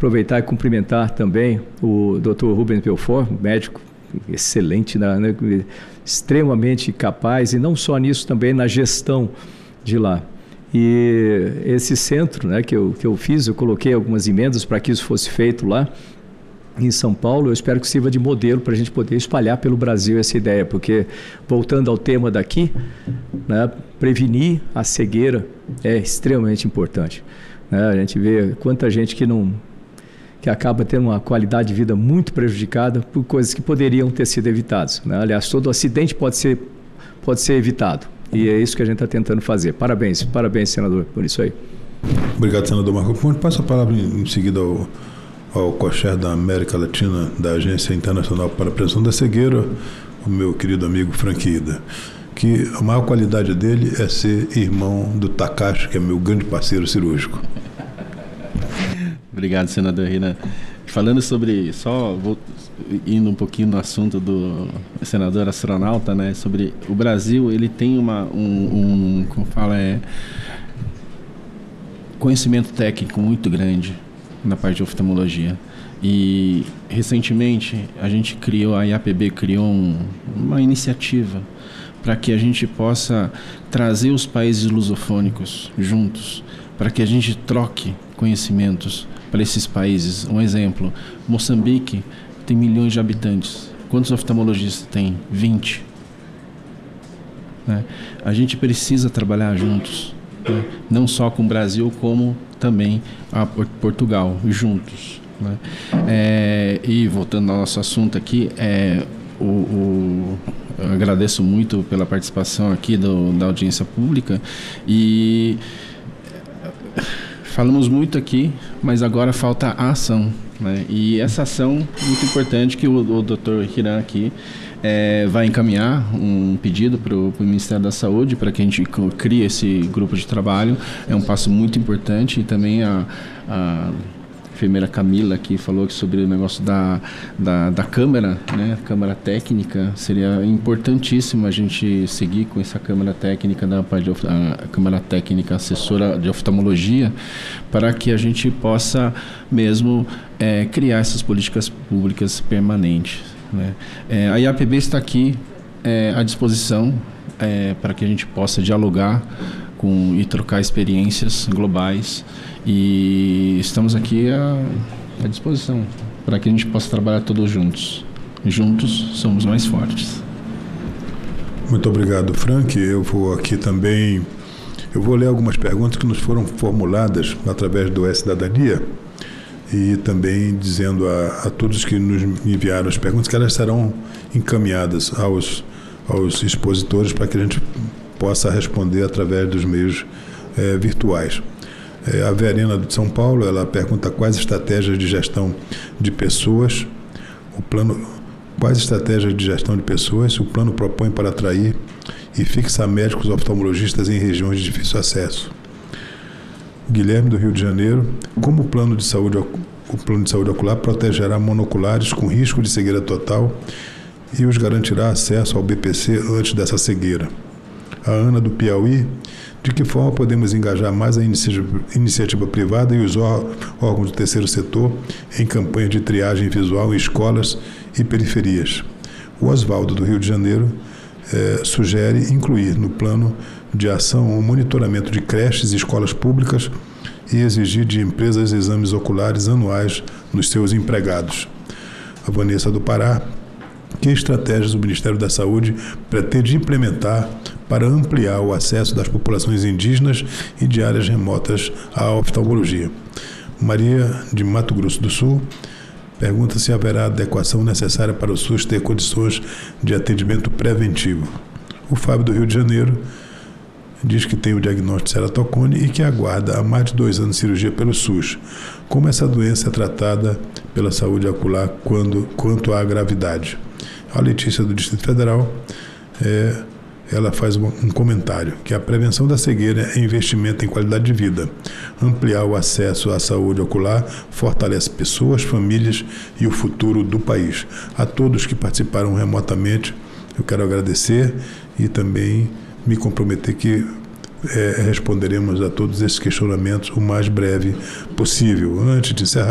aproveitar e cumprimentar também o Dr. Rubens Belfort, médico excelente, né, extremamente capaz, e não só nisso, também na gestão de lá. E esse centro, né, que eu fiz, eu coloquei algumas emendas para que isso fosse feito lá em São Paulo. Eu espero que sirva de modelo para a gente poder espalhar pelo Brasil essa ideia, porque, voltando ao tema daqui, né, prevenir a cegueira é extremamente importante. Né? A gente vê quanta gente que acaba tendo uma qualidade de vida muito prejudicada por coisas que poderiam ter sido evitadas. Né? Aliás, todo acidente pode ser evitado. E é isso que a gente está tentando fazer. Parabéns, senador, por isso aí. Obrigado, senador Marco Ponte. Passo a palavra em seguida ao co-chair da América Latina da Agência Internacional para a Prevenção da Cegueira, o meu querido amigo Frank Ida, que a maior qualidade dele é ser irmão do Takashi, que é meu grande parceiro cirúrgico. Obrigado, senador Renan. Falando sobre, indo um pouquinho no assunto do senador astronauta, né, sobre o Brasil, ele tem como fala, conhecimento técnico muito grande na parte de oftalmologia. E recentemente a IAPB criou uma iniciativa para que a gente possa trazer os países lusofônicos juntos, para que a gente troque conhecimentos para esses países. Um exemplo, Moçambique tem milhões de habitantes. Quantos oftalmologistas tem? 20. Né? A gente precisa trabalhar juntos, né? Não só com o Brasil, como também a Portugal, juntos. Né? E voltando ao nosso assunto aqui, eu agradeço muito pela participação aqui da audiência pública e falamos muito aqui, mas agora falta a ação, né? E essa ação muito importante que o Dr. Hiran aqui vai encaminhar um pedido para o Ministério da Saúde para que a gente crie esse grupo de trabalho. É um passo muito importante. E também a enfermeira Camila aqui falou sobre o negócio da câmara, né? Câmara técnica. Seria importantíssimo a gente seguir com essa câmara técnica a câmara técnica assessora de oftalmologia, para que a gente possa mesmo criar essas políticas públicas permanentes, né? A IAPB está aqui à disposição para que a gente possa dialogar e trocar experiências globais, e estamos aqui à disposição para que a gente possa trabalhar todos juntos. Juntos somos mais fortes. Muito obrigado, Frank. Eu vou ler algumas perguntas que nos foram formuladas através do E-Cidadania, e também dizendo a todos que nos enviaram as perguntas que elas serão encaminhadas aos expositores para que a gente possa responder através dos meios virtuais. A Verena de São Paulo, ela pergunta quais estratégias de gestão de pessoas o plano propõe para atrair e fixar médicos oftalmologistas em regiões de difícil acesso. Guilherme, do Rio de Janeiro, como o plano de saúde ocular protegerá monoculares com risco de cegueira total e os garantirá acesso ao BPC antes dessa cegueira? A Ana, do Piauí, de que forma podemos engajar mais a iniciativa privada e os órgãos do terceiro setor em campanhas de triagem visual em escolas e periferias? O Oswaldo, do Rio de Janeiro, sugere incluir no plano de ação o monitoramento de creches e escolas públicas e exigir de empresas exames oculares anuais nos seus empregados. A Vanessa, do Pará, que estratégias o Ministério da Saúde pretende implementar para ampliar o acesso das populações indígenas e de áreas remotas à oftalmologia? Maria, de Mato Grosso do Sul, pergunta se haverá adequação necessária para o SUS ter condições de atendimento preventivo. O Fábio, do Rio de Janeiro, diz que tem o diagnóstico de ceratocone e que aguarda há mais de 2 anos de cirurgia pelo SUS. Como essa doença é tratada pela saúde ocular quanto à gravidade? A Letícia, do Distrito Federal, ela faz um comentário, que a prevenção da cegueira é investimento em qualidade de vida. Ampliar o acesso à saúde ocular fortalece pessoas, famílias e o futuro do país. A todos que participaram remotamente, eu quero agradecer e também me comprometer que responderemos a todos esses questionamentos o mais breve possível. Antes de encerrar,